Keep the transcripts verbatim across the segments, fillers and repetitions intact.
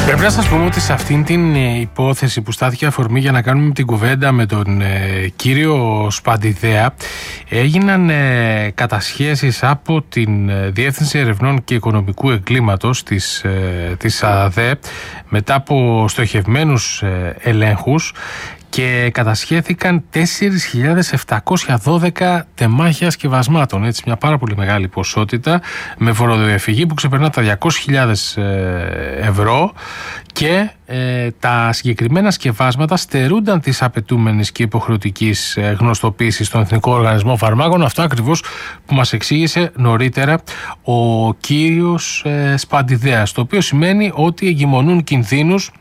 Πρέπει να σας πούμε ότι σε αυτήν την υπόθεση που στάθηκε αφορμή για να κάνουμε την κουβέντα με τον ε, κύριο Σπαντιδέα, έγιναν ε, κατασχέσεις από την ε, Διεύθυνση Ερευνών και Οικονομικού Εγκλήματος της, ε, της ΑΔΕ μετά από στοχευμένους ε, ελέγχους και κατασχέθηκαν τέσσερις χιλιάδες επτακόσια δώδεκα τεμάχια σκευασμάτων. Έτσι, μια πάρα πολύ μεγάλη ποσότητα με φοροδιαφυγή που ξεπερνά τα διακόσιες χιλιάδες ευρώ και ε, τα συγκεκριμένα σκευάσματα στερούνταν της απαιτούμενης και υποχρεωτικής ε, γνωστοποίησης στον Εθνικό Οργανισμό Φαρμάκων. Αυτό ακριβώς που μας εξήγησε νωρίτερα ο κύριος ε, Σπαντιδέας, το οποίο σημαίνει ότι εγκυμονούν κινδύνους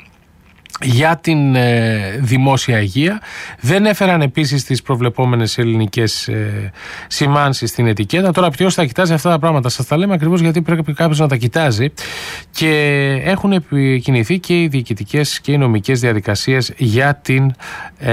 για την ε, δημόσια υγεία. Δεν έφεραν επίσης τις προβλεπόμενες ελληνικές ε, σημάνσεις στην ετικέτα. Τώρα ποιος θα κοιτάζει αυτά τα πράγματα? Σας τα λέμε ακριβώς γιατί πρέπει κάποιος να τα κοιτάζει, και έχουν επικινηθεί και οι διοικητικές και οι νομικές διαδικασίες για την ε,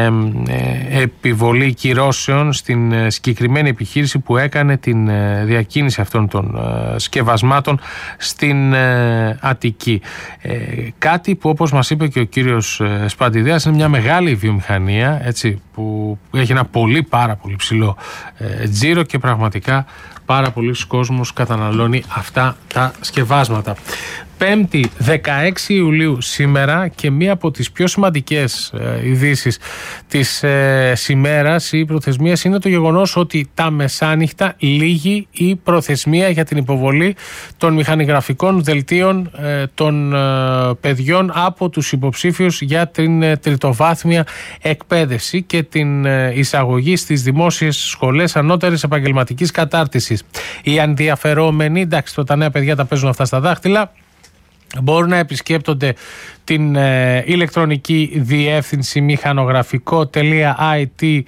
ε, επιβολή κυρώσεων στην ε, συγκεκριμένη επιχείρηση που έκανε την ε, διακίνηση αυτών των ε, σκευασμάτων στην ε, Αττική. Ε, κάτι που, όπως μας είπε και ο κύριος Σπαντιδέας, είναι μια μεγάλη βιομηχανία, έτσι, που έχει ένα πολύ πάρα πολύ ψηλό ε, τζίρο και πραγματικά πάρα πολλοί κόσμος καταναλώνει αυτά τα σκευάσματα. Πέμπτη, δεκαέξι Ιουλίου σήμερα, και μία από τις πιο σημαντικές ε, ειδήσεις της ε, σημέρας ή προθεσμίας είναι το γεγονός ότι τα μεσάνυχτα λήγει η προθεσμία για την υποβολή των μηχανογραφικών δελτίων ε, των ε, παιδιών από τους υποψήφιους για την ε, τριτοβάθμια εκπαίδευση και την ε, εισαγωγή στις δημόσιες σχολές ανώτερης επαγγελματικής κατάρτισης. Οι ενδιαφερόμενοι, εντάξει, το τα νέα παιδιά τα παίζουν αυτά στα δάχτυλα, μπορούν να επισκέπτονται την ε, ηλεκτρονική διεύθυνση μηχανογραφικό τελεία άι τι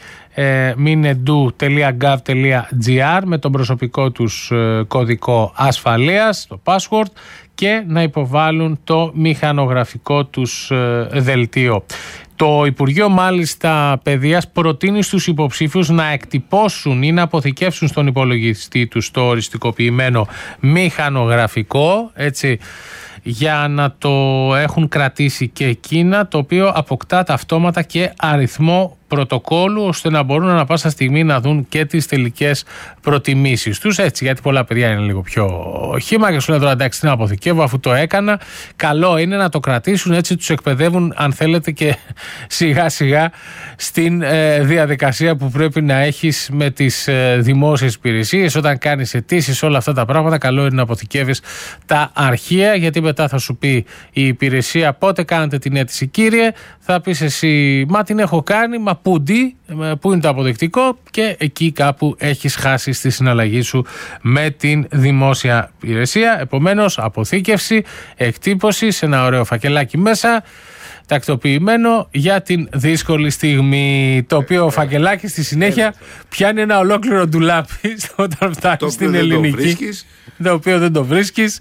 μινεντού τελεία γκαβ τελεία τζι άρ με τον προσωπικό τους ε, κωδικό ασφαλείας, το password, και να υποβάλουν το μηχανογραφικό τους ε, δελτίο. Το Υπουργείο μάλιστα Παιδείας προτείνει στους υποψήφιους να εκτυπώσουν ή να αποθηκεύσουν στον υπολογιστή τους το οριστικοποιημένο μηχανογραφικό, έτσι, για να το έχουν κρατήσει και εκείνα, το οποίο αποκτά αυτόματα και αριθμό πρωτοκόλλου, ώστε να μπορούν ανα πάσα στιγμή να δουν και τις τελικές προτιμήσεις τους. Έτσι, γιατί πολλά παιδιά είναι λίγο πιο χύμα και σου λένε τώρα εντάξει, τι να αποθηκεύω αφού το έκανα. Καλό είναι να το κρατήσουν, έτσι τους εκπαιδεύουν, αν θέλετε, και σιγά σιγά στην ε, διαδικασία που πρέπει να έχεις με τις ε, δημόσιες υπηρεσίες. Όταν κάνεις αιτήσεις, όλα αυτά τα πράγματα, καλό είναι να αποθηκεύεις τα αρχεία, γιατί μετά θα σου πει η υπηρεσία πότε κάνετε την αίτηση, κύριε. Θα πεις εσύ, μα την έχω κάνει, μα πούντι, πού είναι το αποδεικτικό, και εκεί κάπου έχεις χάσει στη συναλλαγή σου με την δημόσια υπηρεσία. Επομένως, αποθήκευση, εκτύπωση σε ένα ωραίο φακελάκι μέσα, τακτοποιημένο για την δύσκολη στιγμή, το οποίο ο φακελάκι στη συνέχεια πιάνει ένα ολόκληρο ντουλάπι όταν φτάνει στην ελληνική, το οποίο δεν το βρίσκεις.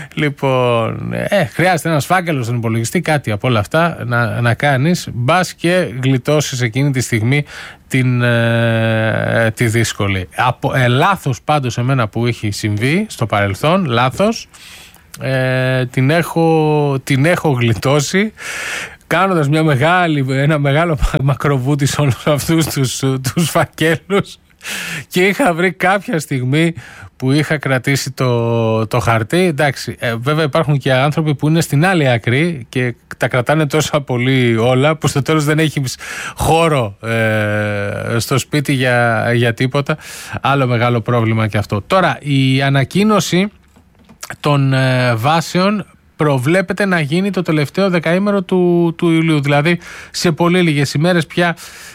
Λοιπόν, ε, χρειάζεται ένας φάκελος στον υπολογιστή, κάτι από όλα αυτά να, να κάνεις, μπας και γλιτώσεις εκείνη τη στιγμή την, ε, τη δύσκολη. Από, ε, λάθος πάντως εμένα που έχει συμβεί στο παρελθόν, λάθος, ε, την, έχω, την έχω γλιτώσει κάνοντας μια μεγάλη, ένα μεγάλο μακροβούτι σε όλους αυτούς τους, τους φακέλους, και είχα βρει κάποια στιγμή που είχα κρατήσει το, το χαρτί. Εντάξει, ε, βέβαια υπάρχουν και άνθρωποι που είναι στην άλλη άκρη και τα κρατάνε τόσα πολύ όλα που στο τέλος δεν έχει χώρο ε, στο σπίτι για, για τίποτα. Άλλο μεγάλο πρόβλημα και αυτό. Τώρα, η ανακοίνωση των ε, βάσεων προβλέπεται να γίνει το τελευταίο δεκαήμερο του, του Ιουλίου. Δηλαδή σε πολύ λίγες ημέρες πια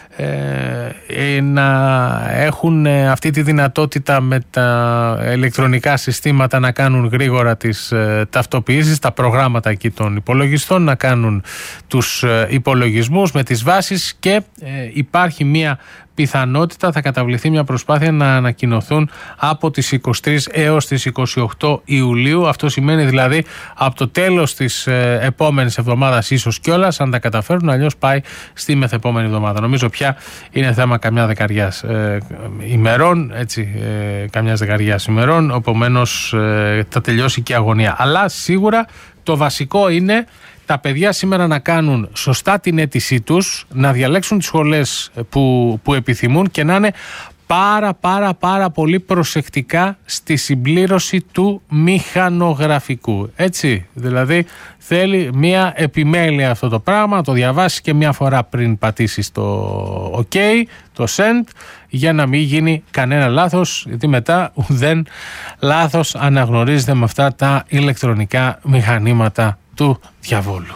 ε, να έχουν αυτή τη δυνατότητα με τα ηλεκτρονικά συστήματα να κάνουν γρήγορα τις ε, ταυτοποιήσεις, τα προγράμματα εκεί των υπολογιστών, να κάνουν τους ε, υπολογισμούς με τις βάσεις, και ε, υπάρχει μία πιθανότητα, θα καταβληθεί μια προσπάθεια να ανακοινωθούν από τις είκοσι τρεις έως τις είκοσι οκτώ Ιουλίου. Αυτό σημαίνει δηλαδή από το τέλος της ε, επόμενης εβδομάδας ίσως κιόλας, αν τα καταφέρουν, αλλιώς πάει στη μεθεπόμενη εβδομάδα. Νομίζω πια είναι θέμα καμιά δεκαριάς ε, ημερών, έτσι, ε, καμιάς δεκαριάς ημερών, επομένως ε, θα τελειώσει και η αγωνία. Αλλά σίγουρα Το βασικό είναι τα παιδιά σήμερα να κάνουν σωστά την αίτησή τους, να διαλέξουν τις σχολές που, που επιθυμούν και να είναι πάρα πάρα πάρα πολύ προσεκτικά στη συμπλήρωση του μηχανογραφικού. Έτσι, δηλαδή θέλει μια επιμέλεια αυτό το πράγμα, να το διαβάσεις και μια φορά πριν πατήσεις το OK, το send, για να μην γίνει κανένα λάθος, γιατί μετά ουδέν λάθος αναγνωρίζεται με αυτά τα ηλεκτρονικά μηχανήματα του διαβόλου.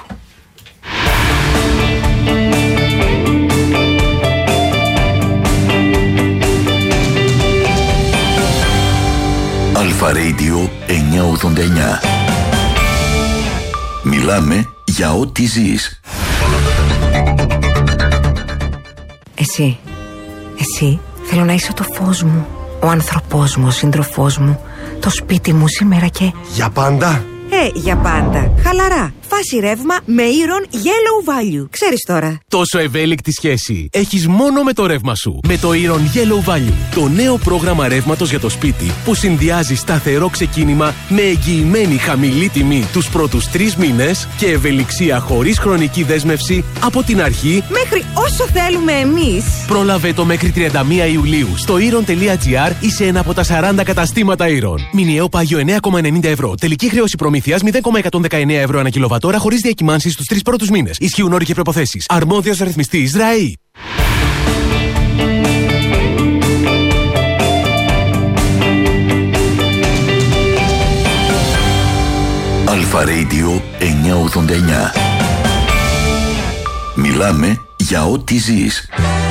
Αλφα Radio εννιακόσια ογδόντα εννιά. Μιλάμε για ό,τι ζεις. Εσύ, εσύ θέλω να είσαι το φως μου, ο άνθρωπός μου, ο σύντροφός μου, το σπίτι μου σήμερα και... Για πάντα. Ε, για πάντα. Χαλαρά. Φάση ρεύμα με Iron Yellow Value. Ξέρεις τώρα. Τόσο ευέλικτη σχέση έχεις μόνο με το ρεύμα σου. Με το Iron Yellow Value. Το νέο πρόγραμμα ρεύματος για το σπίτι που συνδυάζει σταθερό ξεκίνημα με εγγυημένη χαμηλή τιμή τους πρώτους τρεις μήνες και ευελιξία χωρίς χρονική δέσμευση από την αρχή μέχρι όσο θέλουμε εμείς. Πρόλαβε το μέχρι τριάντα μία Ιουλίου στο iron.gr ή σε ένα από τα σαράντα καταστήματα Iron. Μηνιαίο πάγιο εννέα κόμμα ενενήντα ευρώ. Τελική χρέωση προμήθειας μηδέν κόμμα εκατόν δεκαεννέα ευρώ ανά κιλοβατόρα χωρίς διακυμάνσεις στους τρεις πρώτους μήνες. Ισχύουν όροι και προϋποθέσεις. Αρμόδιος ρυθμιστής ΡΑΗ. Αλφα Radio εννιακόσια ογδόντα εννιά. Μιλάμε για ό,τι ζεις.